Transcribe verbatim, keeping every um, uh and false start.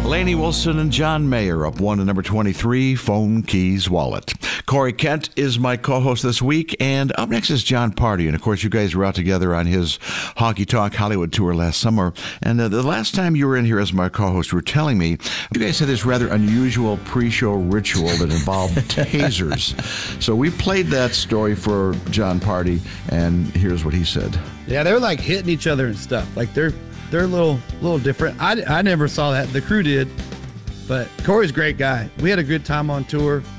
Lainey Wilson and John Mayer up one to number twenty-three, Phone Keys Wallet. Corey Kent is my co-host this week, and up next is Jon Pardi. And, of course, you guys were out together on his Honky Tonk Hollywood tour last summer. And uh, the last time you were in here as my co-host, you were telling me you guys had this rather unusual pre-show ritual that involved tasers. So we played that story for Jon Pardi, and here's what he said. Yeah, they're like hitting each other and stuff. Like they're they're a little little different. I, I never saw that. The crew did. But Corey's a great guy. We had a good time on tour.